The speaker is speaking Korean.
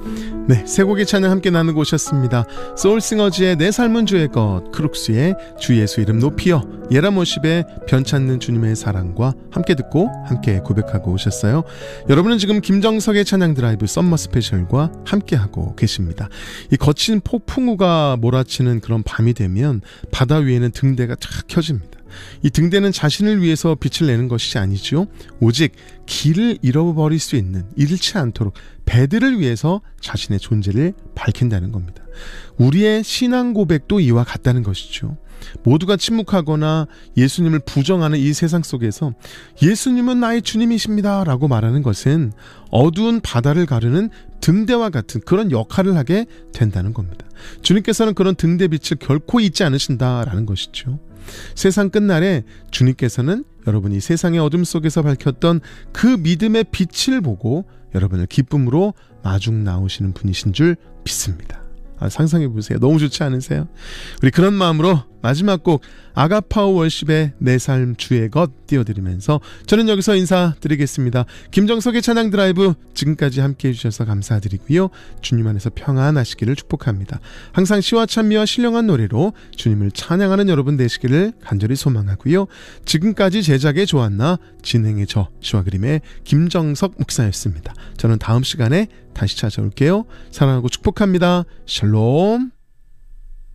네, 세 곡의 찬양 함께 나누고 오셨습니다. 소울싱어즈의 내 삶은 주의 것, 크룩스의 주 예수 이름 높이여, 예라모십의 변찮는 주님의 사랑과 함께 듣고 함께 고백하고 오셨어요. 여러분은 지금 김정석의 찬양 드라이브 썸머 스페셜과 함께하고 계십니다. 이 거친 폭풍우가 몰아치는 그런 밤이 되면 바다 위에는 등대가 쫙 켜집니다. 이 등대는 자신을 위해서 빛을 내는 것이 아니죠. 오직 길을 잃어버릴 수 있는, 잃지 않도록 배들을 위해서 자신의 존재를 밝힌다는 겁니다. 우리의 신앙 고백도 이와 같다는 것이죠. 모두가 침묵하거나 예수님을 부정하는 이 세상 속에서 예수님은 나의 주님이십니다 라고 말하는 것은 어두운 바다를 가르는 등대와 같은 그런 역할을 하게 된다는 겁니다. 주님께서는 그런 등대빛을 결코 잊지 않으신다라는 것이죠. 세상 끝날에 주님께서는 여러분이 세상의 어둠 속에서 밝혔던 그 믿음의 빛을 보고 여러분을 기쁨으로 마중 나오시는 분이신 줄 믿습니다. 상상해보세요. 너무 좋지 않으세요? 우리 그런 마음으로 마지막 곡 아가파오 월십의 내 삶 주의 것 띄워드리면서 저는 여기서 인사드리겠습니다. 김정석의 찬양 드라이브 지금까지 함께해 주셔서 감사드리고요. 주님 안에서 평안하시기를 축복합니다. 항상 시와 찬미와 신령한 노래로 주님을 찬양하는 여러분 되시기를 간절히 소망하고요. 지금까지 제작의 조한나, 진행의 저 시와 그림의 김정석 목사였습니다. 저는 다음 시간에 다시 찾아올게요. 사랑하고 축복합니다. 샬롬.